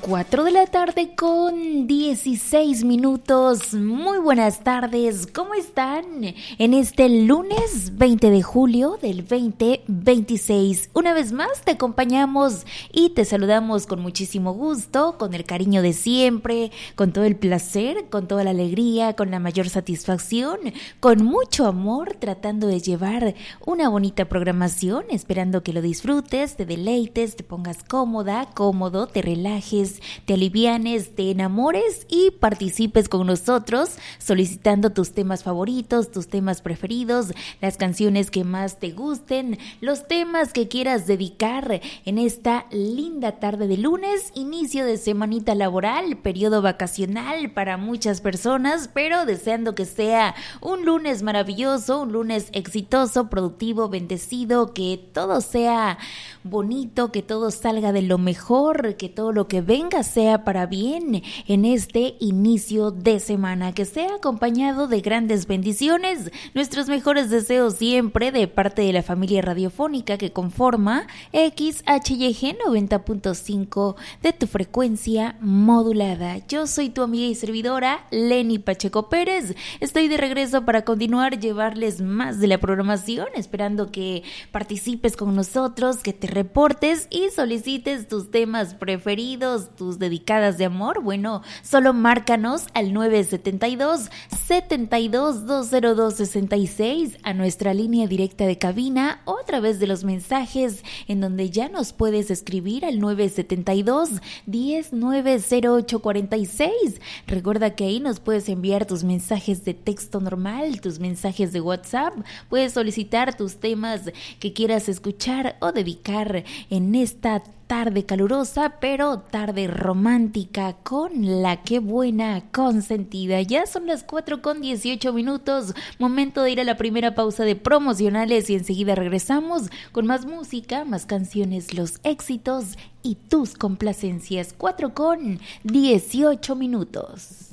4 de la tarde con 16 minutos. Muy buenas tardes, ¿cómo están? En este lunes 20 de julio del 2026. Una vez más te acompañamos y te saludamos con muchísimo gusto, con el cariño de siempre, con todo el placer, con toda la alegría, con la mayor satisfacción, con mucho amor, tratando de llevar una bonita programación, esperando que lo disfrutes, te deleites, te pongas cómoda, cómodo, te relajes, te alivianes, te enamores y participes con nosotros solicitando tus temas favoritos, tus temas preferidos, las canciones que más te gusten, los temas que quieras dedicar en esta linda tarde de lunes, inicio de semanita laboral, periodo vacacional para muchas personas, pero deseando que sea un lunes maravilloso, un lunes exitoso, productivo, bendecido, que todo sea bonito, que todo salga de lo mejor, que todo lo que venga sea para bien en este inicio de semana, que sea acompañado de grandes bendiciones. Nuestros mejores deseos siempre de parte de la familia radiofónica que conforma XHYG 90.5 de tu frecuencia modulada. Yo soy tu amiga y servidora Leni Pacheco Pérez. Estoy de regreso para continuar, llevarles más de la programación, esperando que participes con nosotros, que te reportes y solicites tus temas preferidos, tus dedicadas de amor. Bueno, solo márcanos al 972-72-202-66 a nuestra línea directa de cabina o a través de los mensajes en donde ya nos puedes escribir al 972-10-90846. Recuerda que ahí nos puedes enviar tus mensajes de texto normal, tus mensajes de WhatsApp, puedes solicitar tus temas que quieras escuchar o dedicar en esta tarde calurosa, pero tarde romántica con la que buena consentida. Ya son las 4:18 minutos, momento de ir a la primera pausa de promocionales y enseguida regresamos con más música, más canciones, los éxitos y tus complacencias. 4:18 minutos.